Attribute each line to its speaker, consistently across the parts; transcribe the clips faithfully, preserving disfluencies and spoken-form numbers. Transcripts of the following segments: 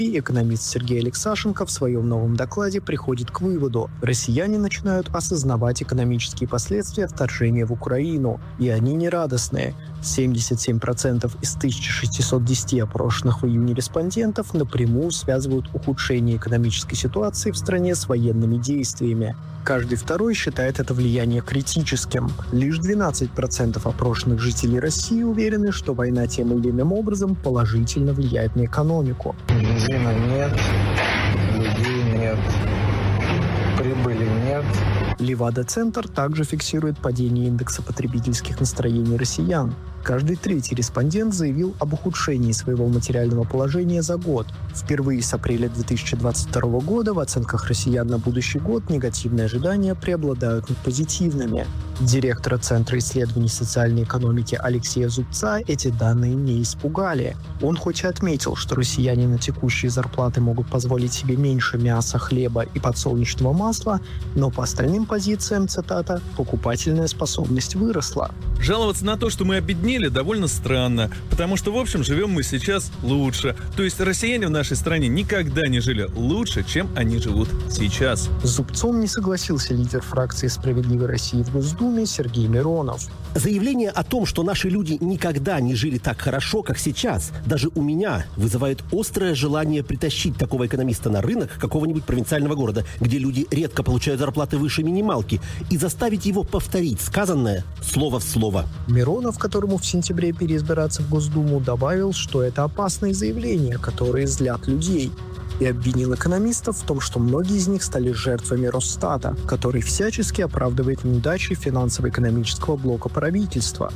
Speaker 1: И экономист Сергей Алексашенко в своем новом докладе приходит к выводу: россияне начинают осознавать экономические последствия вторжения в Украину, и они не радостные. семьдесят семь процентов из тысячи шестисот десяти опрошенных в июне респондентов напрямую связывают ухудшение экономической ситуации в стране с военными действиями. Каждый второй считает это влияние критическим. Лишь двенадцать процентов опрошенных жителей России уверены, что война тем или иным образом положительно влияет на экономику.
Speaker 2: Бензина нет, людей нет, прибыли нет.
Speaker 1: Левада-центр также фиксирует падение индекса потребительских настроений россиян. Каждый третий респондент заявил об ухудшении своего материального положения за год. Впервые с апреля две тысячи двадцать второго года в оценках россиян на будущий год негативные ожидания преобладают над позитивными. Директора Центра исследований социальной экономики Алексея Зубца эти данные не испугали. Он хоть и отметил, что россияне на текущие зарплаты могут позволить себе меньше мяса, хлеба и подсолнечного масла, но по остальным позициям, цитата, покупательная способность выросла.
Speaker 3: Жаловаться на то, что мы обеднели, довольно странно, потому что, в общем, живем мы сейчас лучше. То есть россияне в нашей стране никогда не жили лучше, чем они живут сейчас.
Speaker 1: С Зубцом не согласился лидер фракции «Справедливой России» в Госдуме Сергей Миронов.
Speaker 4: Заявление о том, что наши люди никогда не жили так хорошо, как сейчас, даже у меня вызывает острое желание притащить такого экономиста на рынок какого-нибудь провинциального города, где люди редко получают зарплаты выше минималки, и заставить его повторить сказанное слово в слово.
Speaker 1: Миронов, которому в сентябре переизбираться в Госдуму, добавил, что это опасные заявления, которые злят людей, и обвинил экономистов в том, что многие из них стали жертвами Росстата, который всячески оправдывает неудачи финансово-экономического блока правительства.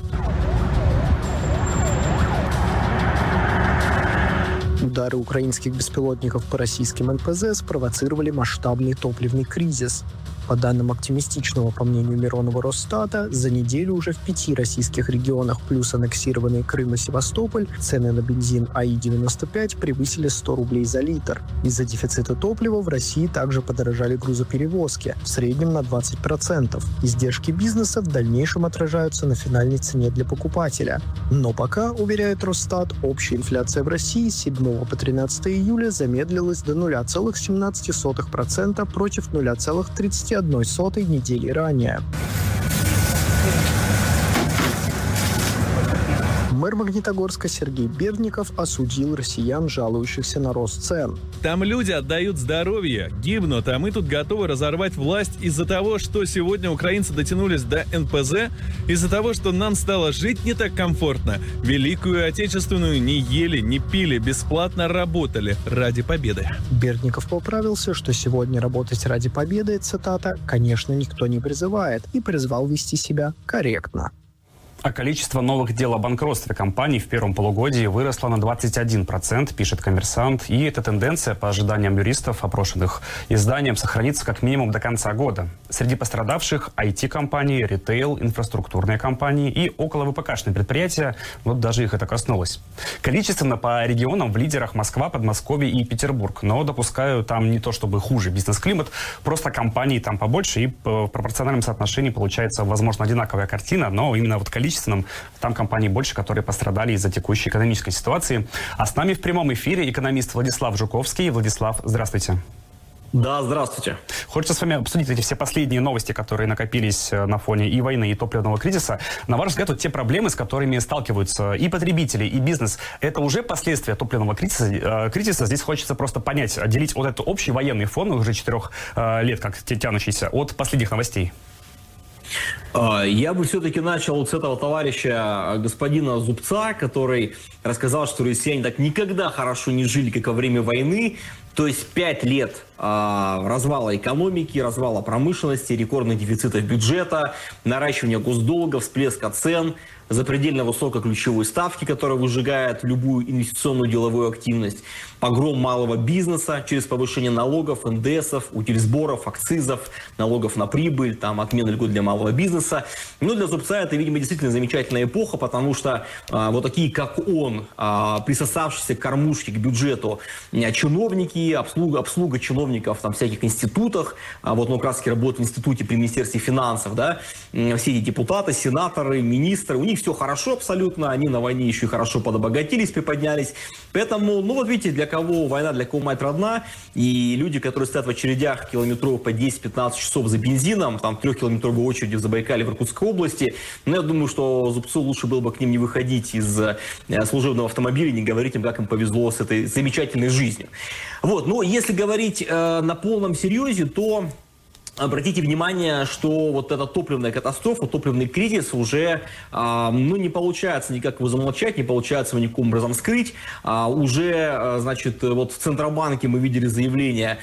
Speaker 1: Удары украинских беспилотников по российским эн пэ зэ спровоцировали масштабный топливный кризис. По данным оптимистичного, по мнению Миронова, Росстата, за неделю уже в пяти российских регионах плюс аннексированные Крым и Севастополь цены на бензин а и девяносто пять превысили сто рублей за литр. Из-за дефицита топлива в России также подорожали грузоперевозки, в среднем на двадцать процентов. Издержки бизнеса в дальнейшем отражаются на финальной цене для покупателя. Но пока, уверяет Росстат, общая инфляция в России с седьмого по тринадцатое июля замедлилась до ноль целых семнадцать сотых процента против ноль целых тридцать одной сотой недели ранее. Мэр Магнитогорска Сергей Бердников осудил россиян, жалующихся на рост цен.
Speaker 3: Там люди отдают здоровье, гибнут, а мы тут готовы разорвать власть из-за того, что сегодня украинцы дотянулись до эн пэ зэ, из-за того, что нам стало жить не так комфортно. Великую Отечественную не ели, не пили, бесплатно работали ради победы.
Speaker 1: Бердников поправился, что сегодня работать ради победы, цитата, конечно, никто не призывает, и призвал вести себя корректно.
Speaker 5: А количество новых дел о банкротстве компаний в первом полугодии выросло на двадцать один процент, пишет «Коммерсант». И эта тенденция, по ожиданиям юристов, опрошенных изданием, сохранится как минимум до конца года. Среди пострадавших ай ти-компании, ритейл, инфраструктурные компании и около вэ пэ ка-шные предприятия. Вот даже их это коснулось. Количественно по регионам в лидерах Москва, Подмосковье и Петербург. Но, допускаю, там не то чтобы хуже бизнес-климат, просто компаний там побольше, и в пропорциональном соотношении получается, возможно, одинаковая картина, но именно вот количество там компаний больше, которые пострадали из-за текущей экономической ситуации. А с нами в прямом эфире экономист Владислав Жуковский. Владислав, здравствуйте.
Speaker 6: Да, здравствуйте.
Speaker 5: Хочется с вами обсудить эти все последние новости, которые накопились на фоне и войны, и топливного кризиса. На ваш взгляд, вот те проблемы, с которыми сталкиваются и потребители, и бизнес, это уже последствия топливного кризиса? кризиса? Здесь хочется просто понять, отделить вот этот общий военный фон, уже четырех лет как тянущийся, от последних новостей.
Speaker 6: Я бы все-таки начал с этого товарища господина Зубца, который рассказал, что россияне так никогда хорошо не жили, как во время войны. То есть пять лет а, развала экономики, развала промышленности, рекордных дефицитов бюджета, наращивания госдолга, всплеска цен, запредельно высокой ключевой ставки, которая выжигает любую инвестиционную деловую активность, погром малого бизнеса через повышение налогов, эн дэ эсов, утильсборов, акцизов, налогов на прибыль, там, отмена льгот для малого бизнеса. Но для Зубца это, видимо, действительно замечательная эпоха, потому что а, вот такие, как он, а, присосавшиеся к кормушке, к бюджету а, чиновники банки, обслуга, обслуга чиновников там, в всяких институтах. А вот он как раз работает в институте при Министерстве финансов. Да? Все эти депутаты, сенаторы, министры, у них все хорошо абсолютно. Они на войне еще и хорошо подобогатились, приподнялись. Поэтому, ну вот видите, для кого война, для кого мать родна. И люди, которые стоят в очередях километров по десять-пятнадцать часов за бензином, там трехкилометровой очереди в Забайкале, в Иркутской области, ну я думаю, что Зубцу лучше было бы к ним не выходить из служебного автомобиля, не говорить им, как им повезло с этой замечательной жизнью. Вот, но если говорить э, на полном серьезе, то обратите внимание, что вот эта топливная катастрофа, топливный кризис уже а, ну, не получается никак его замолчать, не получается его никаким образом скрыть. А, уже, а, значит, вот в Центробанке мы видели заявление,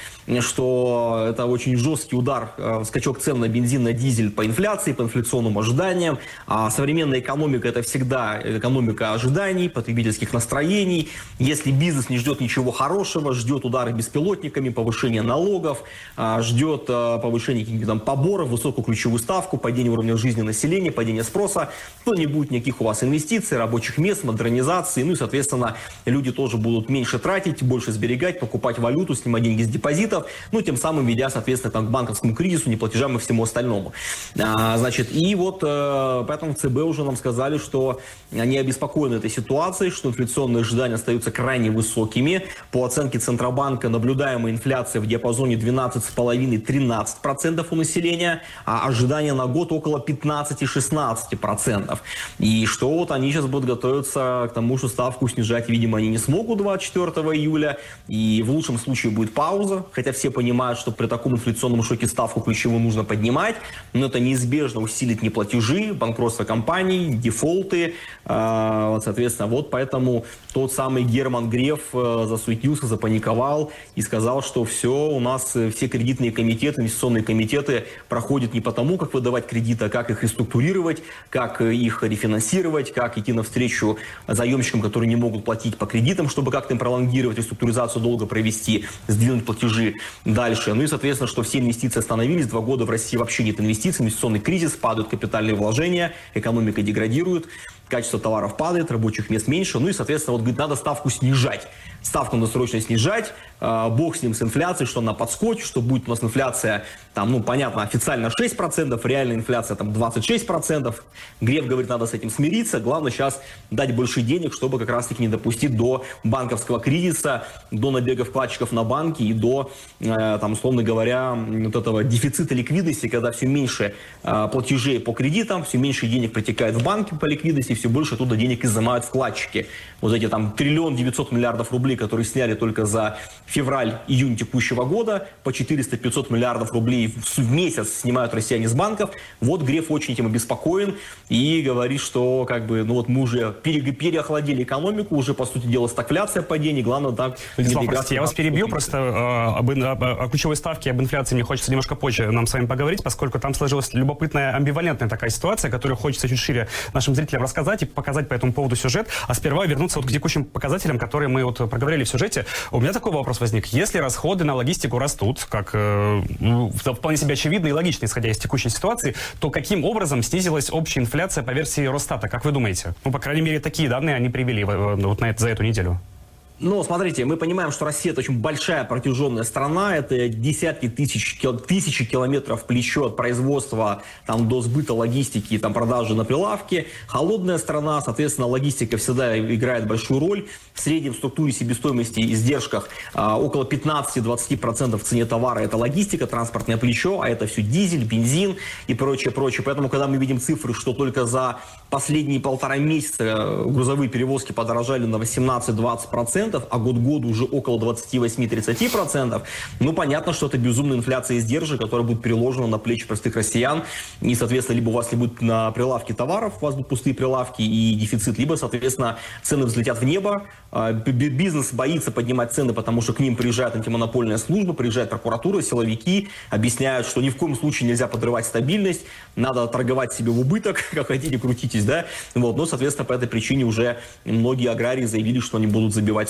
Speaker 6: что это очень жесткий удар, а, скачок цен на бензин, на дизель по инфляции, по инфляционным ожиданиям. А современная экономика – это всегда экономика ожиданий, потребительских настроений. Если бизнес не ждет ничего хорошего, ждет удары беспилотниками, повышение налогов, а, ждет а, повышение каких-то там поборов, высокую ключевую ставку, падение уровня жизни населения, падение спроса, то не будет никаких у вас инвестиций, рабочих мест, модернизации, ну и, соответственно, люди тоже будут меньше тратить, больше сберегать, покупать валюту, снимать деньги с депозитов, ну, тем самым ведя, соответственно, там, к банковскому кризису, неплатежам и всему остальному. А, значит, и вот э, поэтому в ЦБ уже нам сказали, что они обеспокоены этой ситуацией, что инфляционные ожидания остаются крайне высокими. По оценке Центробанка наблюдаемая инфляция в диапазоне двенадцать целых пять десятых - тринадцать процентов у населения, а ожидания на год около пятнадцать-шестнадцать процентов. И что вот они сейчас будут готовиться к тому, что ставку снижать, видимо, они не смогут двадцать четвёртого июля, и в лучшем случае будет пауза, хотя все понимают, что при таком инфляционном шоке ставку ключевую нужно поднимать, но это неизбежно усилит неплатежи, банкротство компаний, дефолты, э, вот, соответственно, вот поэтому тот самый Герман Греф э, засуетился, запаниковал и сказал, что все, у нас все кредитные комитеты, инвестиционные комитеты проходят не потому, как выдавать кредиты, а как их реструктурировать, как их рефинансировать, как идти навстречу заемщикам, которые не могут платить по кредитам, чтобы как-то им пролонгировать реструктуризацию, долго провести, сдвинуть платежи дальше. Ну и, соответственно, что все инвестиции остановились, два года в России вообще нет инвестиций, инвестиционный кризис, падают капитальные вложения, экономика деградирует, качество товаров падает, рабочих мест меньше, ну и, соответственно, вот, говорит, надо ставку снижать. Ставку надо срочно снижать, э, бог с ним, с инфляцией, что она подскочит, что будет у нас инфляция, там, ну, понятно, официально шесть процентов, реальная инфляция там двадцать шесть процентов. Греф говорит, надо с этим смириться, главное сейчас дать больше денег, чтобы как раз-таки не допустить до банковского кризиса, до набега вкладчиков на банки и до, э, там, условно говоря, вот этого дефицита ликвидности, когда все меньше э, платежей по кредитам, все меньше денег протекает в банки по ликвидности, все больше оттуда денег изымают вкладчики. Вот эти там триллион девятьсот миллиардов рублей, которые сняли только за февраль-июнь текущего года, по четыреста-пятьсот миллиардов рублей в, в месяц снимают россияне с банков. Вот Греф очень этим обеспокоен и говорит, что как бы, ну вот мы уже пере, переохладили экономику, уже по сути дела стагфляция падений, главное так...
Speaker 5: Владислав, простите, я вас перебью, просто э, об, об, о ключевой ставке, об инфляции мне хочется немножко позже нам с вами поговорить, поскольку там сложилась любопытная, амбивалентная такая ситуация, которую хочется чуть шире нашим зрителям рассказать и показать по этому поводу сюжет, а сперва вернуться вот к текущим показателям, которые мы вот проговорили в сюжете. У меня такой вопрос возник. Если расходы на логистику растут, как э, ну, вполне себе очевидно и логично, исходя из текущей ситуации, то каким образом снизилась общая инфляция по версии Росстата? Как вы думаете? Ну, по крайней мере, такие данные они привели вот на это, за эту неделю.
Speaker 6: Ну, смотрите, мы понимаем, что Россия – это очень большая протяженная страна, это десятки тысяч, тысячи километров плечо от производства там, до сбыта, логистики, там, продажи на прилавке. Холодная страна, соответственно, логистика всегда играет большую роль. В среднем в структуре себестоимости и издержках а, около пятнадцать-двадцать процентов в цене товара – это логистика, транспортное плечо, а это все дизель, бензин и прочее, прочее. Поэтому, когда мы видим цифры, что только за последние полтора месяца грузовые перевозки подорожали на восемнадцать-двадцать процентов, а год к году уже около двадцать восемь - тридцать процентов, ну, понятно, что это безумная инфляция издержек, которая будет переложена на плечи простых россиян. И, соответственно, либо у вас будут на прилавке товаров, у вас будут пустые прилавки и дефицит, либо, соответственно, цены взлетят в небо. Бизнес боится поднимать цены, потому что к ним приезжает антимонопольная служба, приезжает прокуратура, силовики, объясняют, что ни в коем случае нельзя подрывать стабильность, надо торговать себе в убыток, как хотите, крутитесь, да. Вот. Но, соответственно, по этой причине уже многие аграрии заявили, что они будут забивать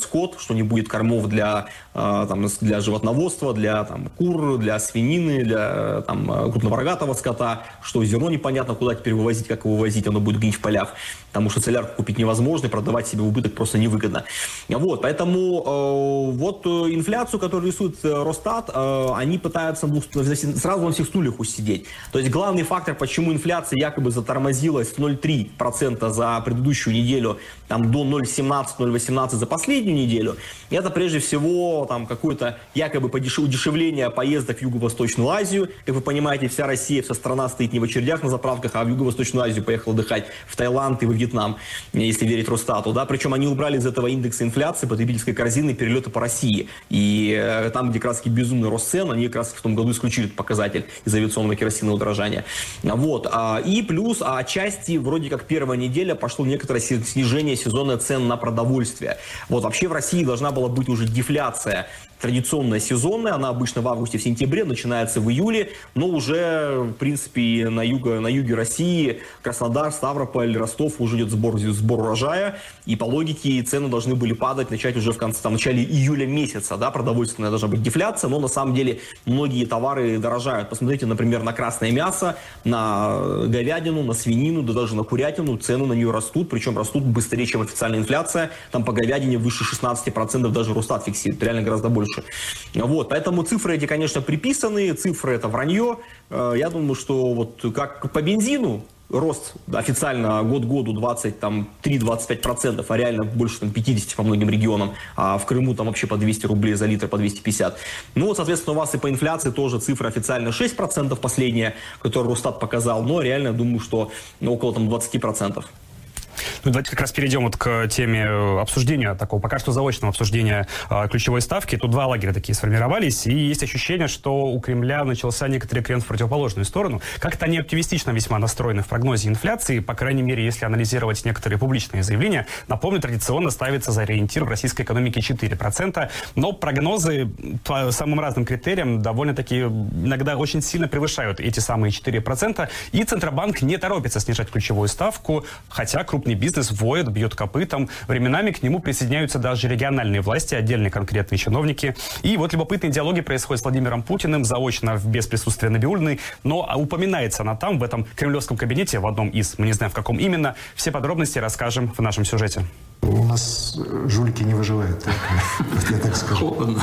Speaker 6: скот, что не будет кормов для, там, для животноводства, для там, кур, для свинины, для там, крупнорогатого скота, что зерно непонятно, куда теперь вывозить, как его вывозить, оно будет гнить в полях, потому что солярку купить невозможно, и продавать себе в убыток просто невыгодно. Вот, поэтому э, вот инфляцию, которую рисует Росстат, э, они пытаются сразу на всех стульях усидеть. То есть главный фактор, почему инфляция якобы затормозилась в ноль целых три десятых процента за предыдущую неделю, там, до ноль целых семнадцать - ноль целых восемнадцать за последнюю неделю, это прежде всего там, какое-то якобы удешевление поездок в Юго-Восточную Азию. Как вы понимаете, вся Россия, вся страна стоит не в очередях на заправках, а в Юго-Восточную Азию поехала отдыхать, в Таиланд и в Вьетнам, если верить Росстату. Да? Причем они убрали из этого индекса инфляции, потребительской корзины, перелеты по России. И э, там, где как раз безумный рост цен, они как раз в том году исключили этот показатель из авиационного керосинового удорожания. Вот. А, и плюс а, отчасти вроде как первая неделя пошло некоторое снижение сезонных цен на продовольствие. Вот вообще в России должна была быть уже дефляция традиционная сезонная, она обычно в августе, в сентябре, начинается в июле, но уже, в принципе, на, юго, на юге России, Краснодар, Ставрополь, Ростов уже идет сбор, сбор урожая, и по логике цены должны были падать, начать уже в конце, там, в начале июля месяца, да, продовольственная должна быть дефляция, но на самом деле многие товары дорожают. Посмотрите, например, на красное мясо, на говядину, на свинину, да даже на курятину, цены на нее растут, причем растут быстрее, чем официальная инфляция, там по говядине выше шестнадцати процентов даже Росстат фиксирует, реально гораздо больше. Вот, поэтому цифры эти, конечно, приписаны, цифры это вранье. Я думаю, что вот как по бензину рост официально год году двадцать три - двадцать пять процентов, а реально больше там, пятьдесят по многим регионам, а в Крыму там вообще по двести рублей за литр, по двести пятьдесят. Ну вот, соответственно, у вас и по инфляции тоже цифра официально шесть процентов последняя, которую Росстат показал, но реально я думаю, что ну, около там, двадцать процентов.
Speaker 5: Ну, давайте как раз перейдем вот к теме обсуждения, такого пока что заочного обсуждения э, ключевой ставки. Тут два лагеря такие сформировались, и есть ощущение, что у Кремля начался некоторый крен в противоположную сторону. Как-то они оптимистично весьма настроены в прогнозе инфляции, по крайней мере, если анализировать некоторые публичные заявления. Напомню, традиционно ставится за ориентир в российской экономике четыре процента, но прогнозы по самым разным критериям довольно-таки иногда очень сильно превышают эти самые четыре процента, и Центробанк не торопится снижать ключевую ставку, хотя крупный бизнес воет, бьет копытом. Временами к нему присоединяются даже региональные власти, отдельные конкретные чиновники. И вот любопытные диалоги происходят с Владимиром Путиным, заочно, без присутствия Набиуллиной, но упоминается она там, в этом кремлевском кабинете, в одном из, мы не знаем в каком именно. Все подробности расскажем в нашем сюжете.
Speaker 7: У нас жулики не выживают, я так скажу. Холодно.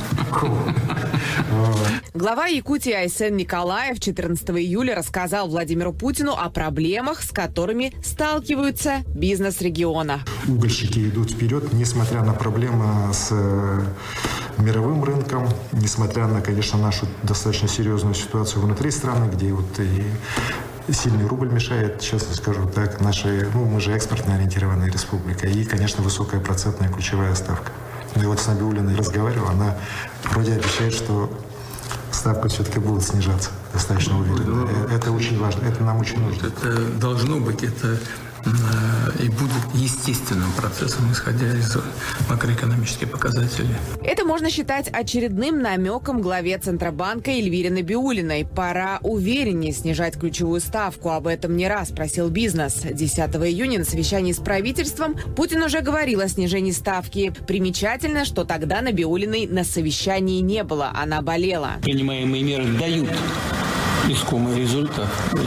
Speaker 8: Глава Якутии Айсен Николаев четырнадцатого июля рассказал Владимиру Путину о проблемах, с которыми сталкиваются бизнес региона.
Speaker 7: Угольщики идут вперед, несмотря на проблемы с мировым рынком, несмотря на, конечно, нашу достаточно серьезную ситуацию внутри страны, где вот и сильный рубль мешает, честно скажу так, наши, ну, мы же экспортно ориентированная республика, и, конечно, высокая процентная ключевая ставка. И вот с Набиуллиной разговаривал, она вроде обещает, что ставка все-таки будет снижаться, достаточно уверенно. Это очень важно, это нам очень нужно.
Speaker 9: Это должно быть, это и будет естественным процессом, исходя из макроэкономических показателей.
Speaker 8: Это можно считать очередным намеком главе Центробанка Эльвире Набиуллиной. Пора увереннее снижать ключевую ставку. Об этом не раз просил бизнес. десятого июня на совещании с правительством Путин уже говорил о снижении ставки. Примечательно, что тогда Набиуллиной на совещании не было. Она болела.
Speaker 9: Принимаемые меры дают искомый результат.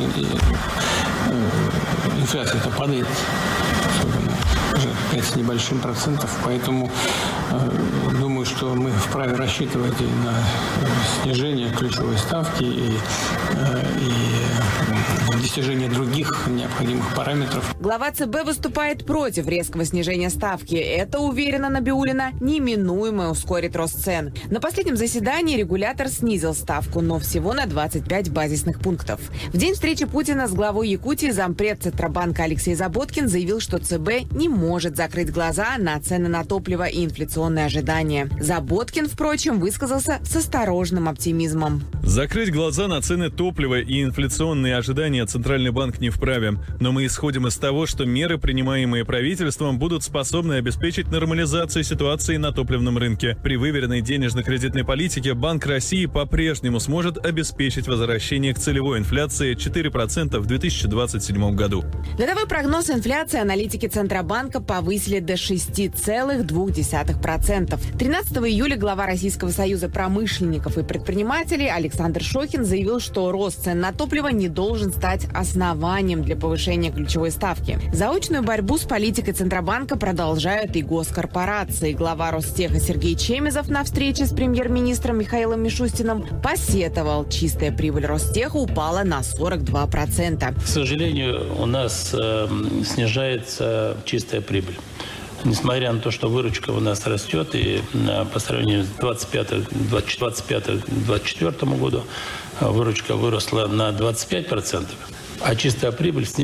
Speaker 9: Инфляция-то падает, уже пять с небольшим процентов, поэтому э, думаю, что мы вправе рассчитывать и на снижение ключевой ставки, и, э, и достижение других необходимых параметров.
Speaker 8: Глава ЦБ выступает против резкого снижения ставки. Это, уверена Набиуллина, неминуемо ускорит рост цен. На последнем заседании регулятор снизил ставку, но всего на двадцать пять базисных пунктов. В день встречи Путина с главой Якутии зампред Центробанка Алексей Заботкин заявил, что ЦБ не может закрыть глаза на цены на топливо и инфляционные ожидания. Заботкин, впрочем, высказался с осторожным оптимизмом.
Speaker 3: Закрыть глаза на цены топлива и инфляционные ожидания Центральный банк не вправе. Но мы исходим из того, что меры, принимаемые правительством, будут способны обеспечить нормализацию ситуации на топливном рынке. При выверенной денежно-кредитной политике Банк России по-прежнему сможет обеспечить возвращение к целевой инфляции четыре процента в две тысячи двадцать седьмом году.
Speaker 8: Годовой прогноз инфляции аналитики Центробанка повысили до шесть целых две десятых процента. тринадцатого июля глава Российского союза промышленников и предпринимателей Александр Шохин заявил, что рост цен на топливо не должен стать основанием для повышения ключевой ставки. Заочную борьбу с политикой Центробанка продолжают и госкорпорации. Глава Ростеха Сергей Чемезов на встрече с премьер-министром Михаилом Мишустиным посетовал, чистая прибыль Ростеха упала на сорок два процента.
Speaker 10: К сожалению, у нас э, снижается чистая прибыль. Несмотря на то, что выручка у нас растет, и э, по сравнению с двадцать пятым двадцать четвёртым году э, выручка выросла на двадцать пять процентов, а чистая прибыль снизилась